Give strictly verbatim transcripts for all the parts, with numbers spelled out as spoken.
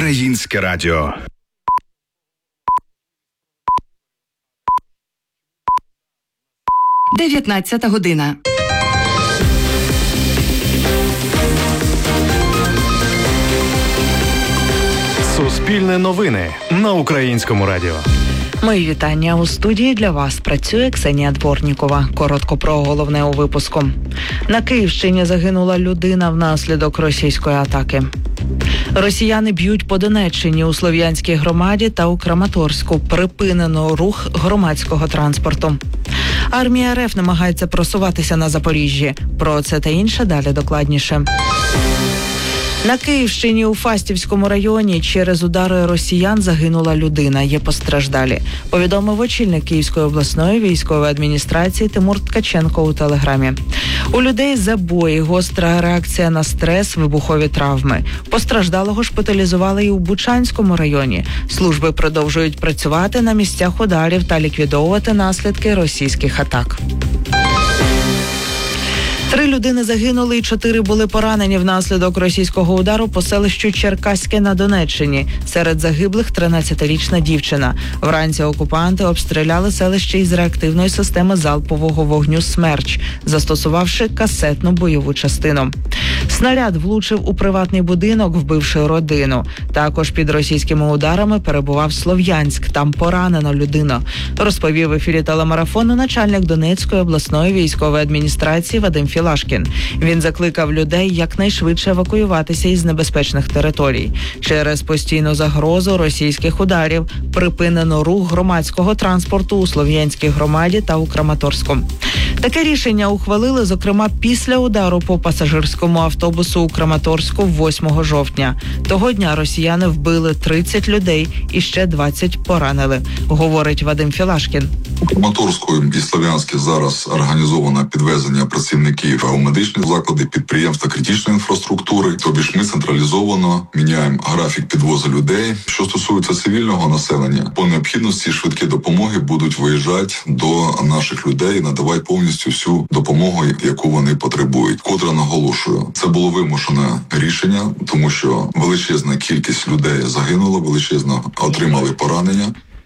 Українське радіо. дев'ятнадцята година. Суспільне новини на Українському радіо. Мої вітання. У студії для вас працює Ксенія Дворнікова. Коротко про головне у випуску. На Київщині загинула людина внаслідок російської атаки. Росіяни б'ють по Донеччині, у Слов'янській громаді та у Краматорську. Припинено рух громадського транспорту. Армія РФ намагається просуватися на Запоріжжі. Про це та інше далі докладніше. На Київщині у Фастівському районі через удари росіян загинула людина. Є постраждалі. Повідомив очільник Київської обласної військової адміністрації Тимур Ткаченко у телеграмі. У людей забої, гостра реакція на стрес, вибухові травми. Постраждалого шпиталізували і у Бучанському районі. Служби продовжують працювати на місцях ударів та ліквідовувати наслідки російських атак. Три людини загинули і чотири були поранені внаслідок російського удару по селищу Черкаське на Донеччині. Серед загиблих тринадцятирічна дівчина. Вранці окупанти обстріляли селище із реактивної системи залпового вогню «Смерч», застосувавши касетну бойову частину. Снаряд влучив у приватний будинок, вбивши родину. Також під російськими ударами перебував Слов'янськ. Там поранена людина. Розповів в ефірі телемарафону начальник Донецької обласної військової адміністрації Вадим Філашкін. Він закликав людей якнайшвидше евакуюватися із небезпечних територій. Через постійну загрозу російських ударів припинено рух громадського транспорту у Слов'янській громаді та у Краматорську. Таке рішення ухвалили, зокрема, після удару по пасажирському автобусу у Краматорську восьмого жовтня. Того дня росіяни вбили тридцять людей і ще двадцять поранили, говорить Вадим Філашкін. У Краматорську і Слов'янську зараз організовано підвезення працівників у медичні заклади, підприємства критичної інфраструктури. Тобі ж ми централізовано міняємо графік підвозу людей. Що стосується цивільного населення, по необхідності швидкі допомоги будуть виїжджати до наших людей і надавати повністю всю допомогу, яку вони потребують. Котре наголошую, це було вимушене рішення, тому що величезна кількість людей загинула, величезно отримали поранення.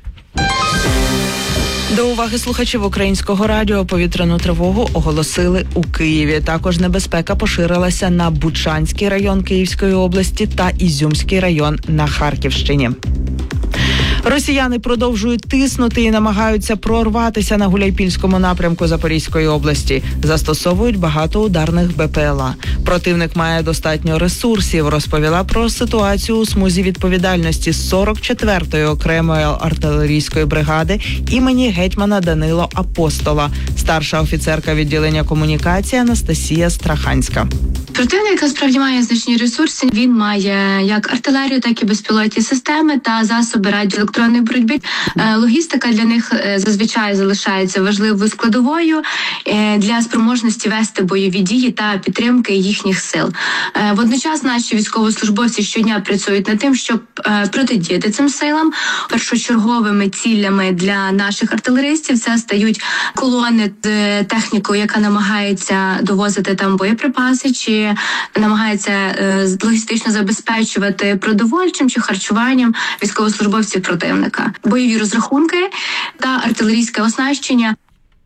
До уваги слухачів Українського радіо повітряну тривогу оголосили у Києві. Також небезпека поширилася на Бучанський район Київської області та Ізюмський район на Харківщині. Росіяни продовжують тиснути і намагаються прорватися на Гуляйпільському напрямку Запорізької області. Застосовують багато ударних БПЛА. Противник має достатньо ресурсів, розповіла про ситуацію у смузі відповідальності сорок четвертої окремої артилерійської бригади імені гетьмана Данило Апостола, старша офіцерка відділення комунікації Анастасія Страханська. Противник насправді має значні ресурси. Він має як артилерію, так і безпілотні системи та засоби радіоелектронної боротьби. Логістика для них зазвичай залишається важливою складовою для спроможності вести бойові дії та підтримки їхніх сил. Водночас наші військовослужбовці щодня працюють над тим, щоб протидіяти цим силам. Першочерговими цілями для наших артилеристів це стають колони з технікою, яка намагається довозити там боєприпаси, чи намагається е, логістично забезпечувати продовольчим чи харчуванням військовослужбовців противника. Бойові розрахунки та артилерійське оснащення.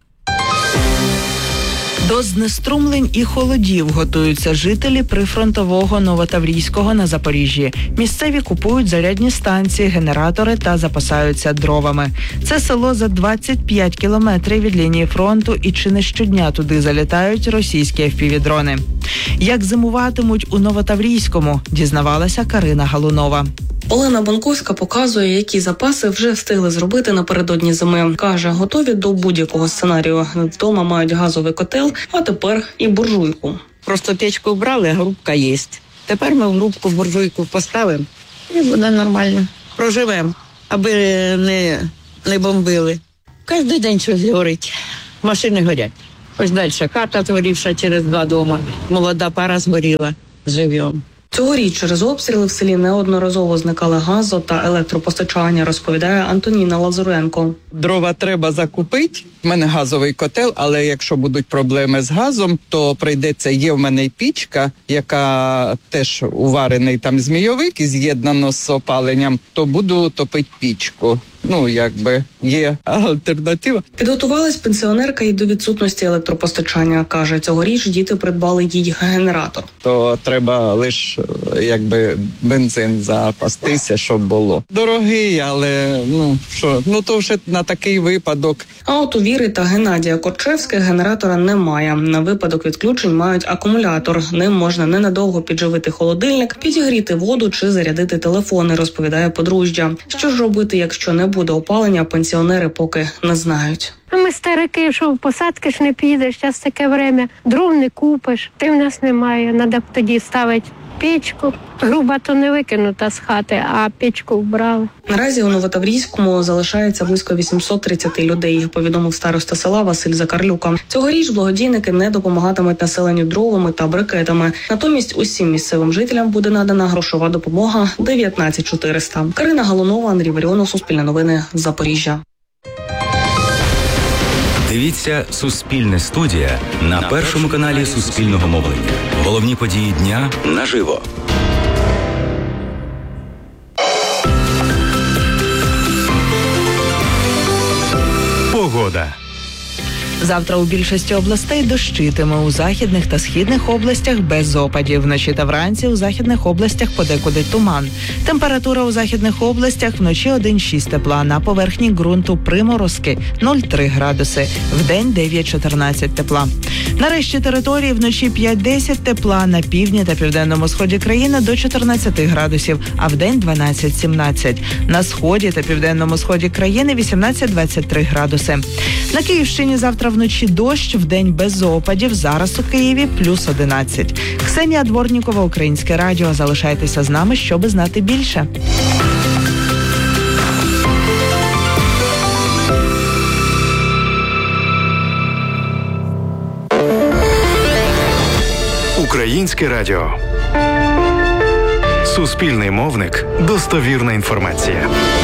До знеструмлень і холодів готуються жителі прифронтового Новотаврійського на Запоріжжі. Місцеві купують зарядні станції, генератори та запасаються дровами. Це село за двадцять п'ять кілометрів від лінії фронту, і чи не щодня туди залітають російські еф пі ві-дрони. Як зимуватимуть у Новотаврійському, дізнавалася Карина Галунова. Олена Бонковська показує, які запаси вже встигли зробити напередодні зими. Каже, готові до будь-якого сценарію. Вдома мають газовий котел, а тепер і буржуйку. Просто печку вбрали, грубка є. Тепер ми в грубку буржуйку поставимо і буде нормально. Проживемо, аби не, не бомбили. Кожен день щось горить. Машини горять. Ось далі хата згорівша через два дома. Молода пара згоріла. Живемо. Цьогоріч через обстріли в селі неодноразово зникали газо та електропостачання, розповідає Антоніна Лазуренко. Дрова треба закупити. В мене газовий котел, але якщо будуть проблеми з газом, то прийдеться, є в мене й пічка, яка теж уварений там змійовик і з'єднано з опаленням, то буду топити пічку. Ну, якби є альтернатива. Підготувалась пенсіонерка і до відсутності електропостачання. Каже, цьогоріч діти придбали їй генератор. То треба лише, якби, бензин запастися, щоб було. Дорогий, але, ну, що, ну, то вже на такий випадок. А от у Віри та Геннадія Корчевських генератора немає. На випадок відключень мають акумулятор. Ним можна ненадовго підживити холодильник, підігріти воду чи зарядити телефони, розповідає подружжя. Що ж робити, якщо не буде опалення, пенсіонери поки не знають. Ми старики, що в посадки ж не підеш, зараз таке время, дров не купиш, ти в нас немає, треба тоді ставити печку. Груба то не викинута з хати, а печку вбрали. Наразі у Новотаврійському залишається близько вісімсот тридцять людей, повідомив староста села Василь Закарлюка. Цьогоріч благодійники не допомагатимуть населенню дровами та брикетами. Натомість усім місцевим жителям буде надана грошова допомога дев'ятнадцять чотириста. Карина Галунова, Андрій Варіонов, Суспільне новини, Запоріжжя. Дивіться «Суспільне студія» на першому каналі Суспільного мовлення. Головні події дня наживо. Погода. Завтра у більшості областей дощитиме, у західних та східних областях без опадів. Вночі та вранці у західних областях подекуди туман. Температура у західних областях вночі один-шість тепла, на поверхні ґрунту приморозки нуль-три градуси, вдень дев'ять-чотирнадцять тепла. На решті території вночі п'ять-десять тепла, на півдні та південному сході країни до чотирнадцять градусів, а вдень дванадцять-сімнадцять. На сході та південному сході країни вісімнадцять-двадцять три градуси. На Київщині завтра вночі дощ, вдень без опадів, зараз у Києві плюс одинадцять. Ксенія Дворнікова, Українське радіо. Залишайтеся з нами, щоби знати більше. Українське радіо. Суспільний мовник. Достовірна інформація.